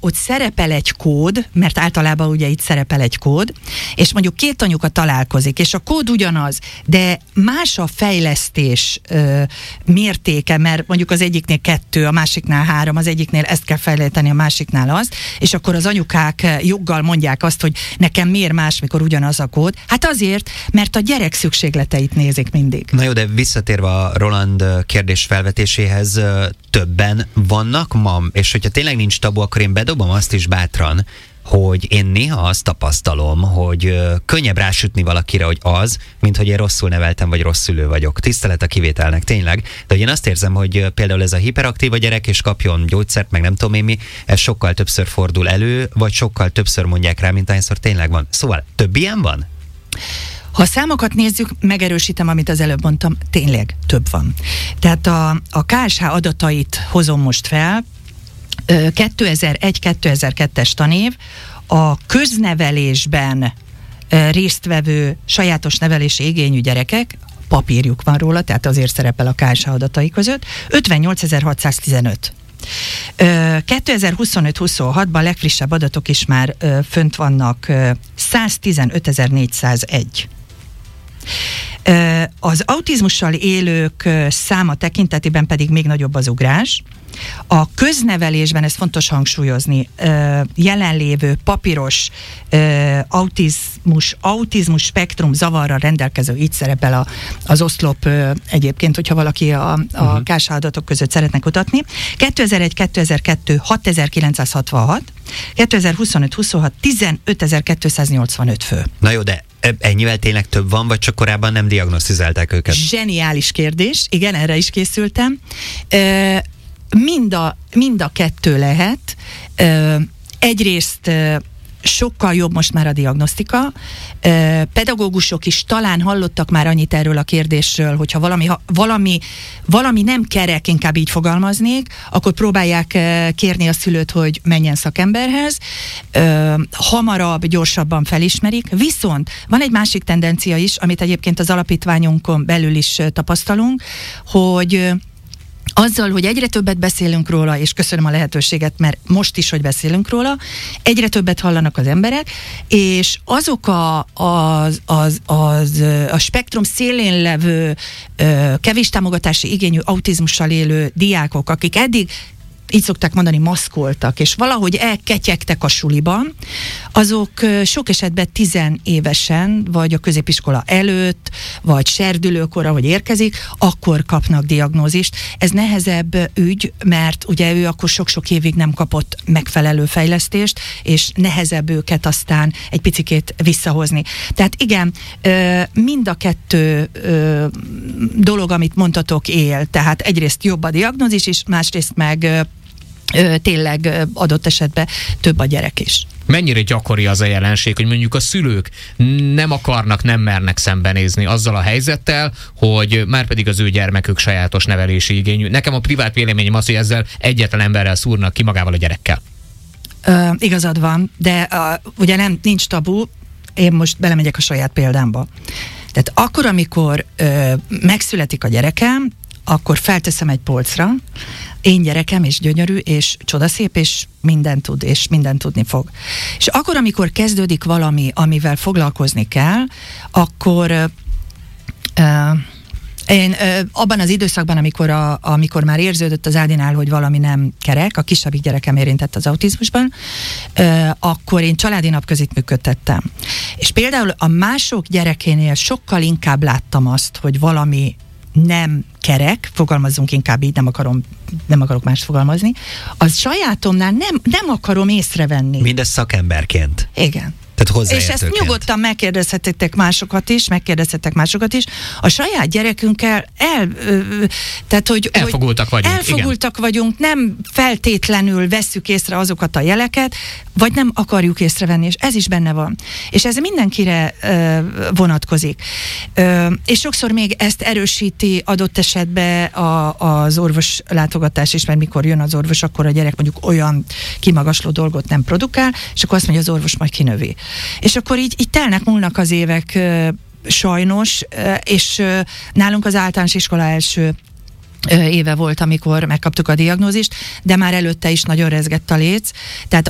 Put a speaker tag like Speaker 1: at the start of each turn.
Speaker 1: ott szerepel egy kód, mert általában ugye itt szerepel egy kód, és mondjuk két anyuka találkozik, és a kód ugyanaz, de más a fejlesztés mértéke, mert mondjuk az egyiknél 2, a másiknál 3, az egyiknél ezt kell fejleszteni, a másiknál azt, és akkor az anyukák joggal mondják azt, hogy nekem miért más, mikor ugyanaz a kód. Hát azért, mert a gyerek szükségleteit nézik mindig.
Speaker 2: Na jó, de visszatérve a Roland kérdés felvetéséhez, többen vannak ma, és hogyha tényleg nincs tabu, akkor én bedobom azt is bátran, hogy én néha azt tapasztalom, hogy könnyebb rásütni valakire, hogy az, mint hogy én rosszul neveltem, vagy rossz szülő vagyok. Tisztelet a kivételnek, tényleg. De hogy én azt érzem, hogy például ez a hiperaktív a gyerek, és kapjon gyógyszert, meg nem tudom én mi, ez sokkal többször fordul elő, vagy sokkal többször mondják rá, mint ahányszor tényleg van. Szóval több ilyen van?
Speaker 1: Ha a számokat nézzük, megerősítem, amit az előbb mondtam, tényleg több van. Tehát a KSH adatait hozom most fel, 2001-2002-es tanév a köznevelésben résztvevő sajátos nevelési igényű gyerekek, papírjuk van róla, tehát azért szerepel a KSH adatai között, 58.615. 2025-26-ban legfrissebb adatok is már fönt vannak, 115.401. Az autizmussal élők száma tekintetében pedig még nagyobb az ugrás. A köznevelésben, ez fontos hangsúlyozni, jelenlévő papíros autizmus spektrum zavarral rendelkező, így szerepel az oszlop egyébként, hogyha valaki a KSH adatok között szeretne kutatni. 2001-2002 6.966, 2025-26 15.285 fő.
Speaker 2: Na jó, de ennyivel tényleg több van, vagy csak korábban nem diagnosztizálták őket?
Speaker 1: Zseniális kérdés, igen, erre is készültem. Mind a kettő lehet. Egyrészt sokkal jobb most már a diagnosztika. Pedagógusok is talán hallottak már annyit erről a kérdésről, hogyha valami nem kerek, inkább így fogalmaznék, akkor próbálják kérni a szülőt, hogy menjen szakemberhez. Hamarabb, gyorsabban felismerik. Viszont van egy másik tendencia is, amit egyébként az alapítványunkon belül is tapasztalunk, hogy azzal, hogy egyre többet beszélünk róla, és köszönöm a lehetőséget, mert most is, hogy beszélünk róla, egyre többet hallanak az emberek, és azok a spektrum szélén levő, kevés támogatási igényű autizmussal élő diákok, akik eddig így szokták mondani, maszkoltak, és valahogy elketyegtek a suliban, azok sok esetben 10 évesen, vagy a középiskola előtt, vagy serdülőkor, ahogy érkezik, akkor kapnak diagnózist. Ez nehezebb ügy, mert ugye ő akkor sok-sok évig nem kapott megfelelő fejlesztést, és nehezebb őket aztán egy picikét visszahozni. Tehát igen, mind a kettő dolog, amit mondtatok, él. Tehát egyrészt jobb a diagnózis is, másrészt meg tényleg adott esetben több a gyerek is.
Speaker 3: Mennyire gyakori az a jelenség, hogy mondjuk a szülők nem mernek szembenézni azzal a helyzettel, hogy márpedig az ő gyermekük sajátos nevelési igényű. Nekem a privát véleményem az, hogy ezzel egyetlen emberrel szúrnak ki, magával a gyerekkel.
Speaker 1: Igazad van, de ugye nincs tabu, én most belemegyek a saját példámba. Tehát akkor, amikor megszületik a gyerekem, akkor felteszem egy polcra, én gyerekem, és gyönyörű, és csodaszép, és mindent tud, és mindent tudni fog. És akkor, amikor kezdődik valami, amivel foglalkozni kell, akkor én abban az időszakban, amikor már érződött az Ádinál, hogy valami nem kerek, a kisebbik gyerekem érintett az autizmusban, akkor én családi napközit működtettem. És például a mások gyerekénél sokkal inkább láttam azt, hogy valami nem kerek, fogalmazzunk inkább így, nem akarok mást fogalmazni, az sajátomnál nem akarom észrevenni.
Speaker 2: Mindez szakemberként.
Speaker 1: Igen. És ezt nyugodtan megkérdezhetek másokat is. A saját gyerekünkkel elfogultak vagyunk, nem feltétlenül vesszük észre azokat a jeleket, vagy nem akarjuk észrevenni, és ez is benne van. És ez mindenkire vonatkozik. És sokszor még ezt erősíti adott esetben az orvos látogatás is, mert mikor jön az orvos, akkor a gyerek mondjuk olyan kimagasló dolgot nem produkál, és akkor azt mondja az orvos, majd kinövi. És akkor így múlnak az évek sajnos, és nálunk az általános iskola első éve volt, amikor megkaptuk a diagnózist, de már előtte is nagyon rezgett a léc. Tehát